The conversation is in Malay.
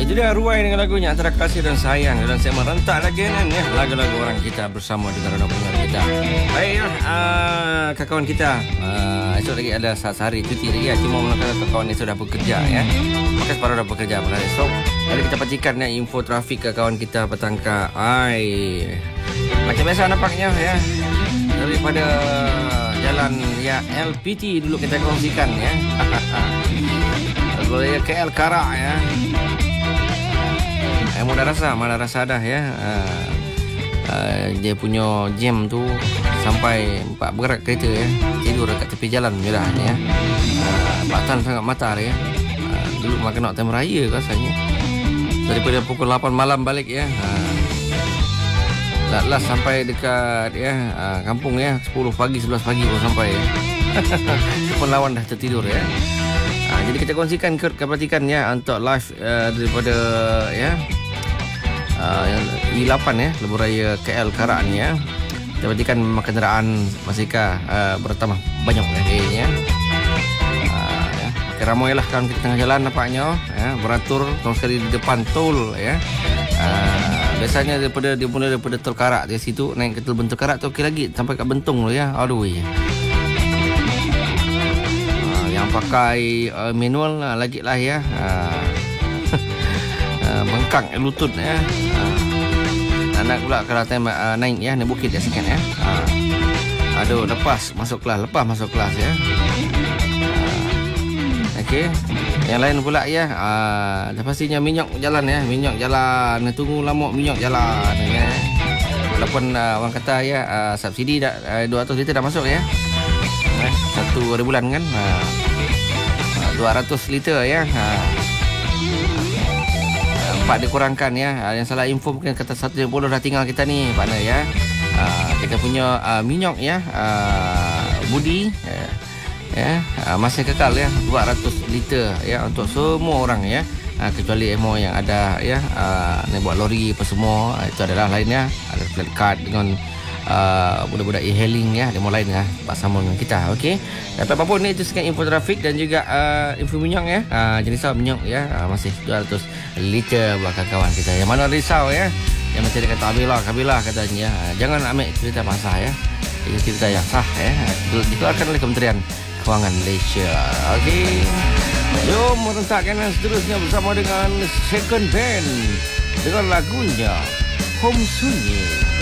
Itu dia Ruai dengan lagunya Antara Kasih dan Sayang dalam segmen Rentak Lagian ya. Lagu-lagu orang kita bersama dengan orang pendengar kita. Baik ya, kawan kita esok lagi ada sehari cuti lagi ya. Cuma mulakan kawan ni sudah bekerja ya. Maka separuh dah bekerja pada esok. Jadi kita pastikan ya, info trafik ke kawan kita petangka. Macam biasa nampaknya ya. Daripada jalan ya LPT dulu kita kongsikan ya. Kalau ya KL Karak ya. Mana rasa dah ya. Dia punya jam tu sampai 4 berat kereta ya. Tidur dekat tepi jalan merahnya ya. Batan sangat matar ya. Dulu makan nak time raya rasanya. Daripada pukul 8 malam balik ya. Last sampai dekat ya kampung ya 10 pagi 11 pagi baru sampai ya. Pun lawan dah tertidur ya. Jadi kita kongsikan keperhatikan ya untuk live daripada ya I8 ya lebuh raya KL Karak ni ya. Kita perhatikan kenderaan masihkah bertambah banyak ya. Ramai lah kawan kita tengah jalan nampaknya ya, beratur terus sekali di depan tol ya. Biasanya dia mula daripada Tol Karak di situ naik ke Tol Bentuk Karak tu okey lagi sampai kat Bentong tu ya all the way. Yang pakai manual lagi lah ya. Bengkak lutut ya. Nak pula kalau time naik ya naik bukit ya sikit ya. Aduh lepas masuk kelas ya. Okey. Yang lain pula ya. Dah pastinya minyak jalan ya. Minyak jalan. Tunggu lama minyak jalan ya. Walaupun orang kata ya subsidi dah 200 liter dah masuk ya. 1 hari bulan kan. 200 liter ya. 4 dikurangkan ya. Yang salah info mungkin kata 150 dah tinggal kita ni partner ya. Kita punya minyak ya. Budi ya masih kekal ya 200 liter ya untuk semua orang ya. Kecuali MO yang ada ya nak buat lori apa semua itu adalah lainnya ada flat card dengan budak-budak e-hailing ya demo lain ya bersama dengan kita. Okey, tapi apapun ni itu sekian info trafik dan juga info minyak ya. Jenis minyak ya masih 200 liter buat kawan kita. Yang mana risau ya yang macam dia kata Kabilah katanya jangan ambil cerita pasal ya. Ini cerita yang sah ya dikeluarkan oleh Kementerian Kewangan Malaysia. Okey, jom merentakkan seterusnya bersama dengan Second Band dengan lagunya Home Sunyi.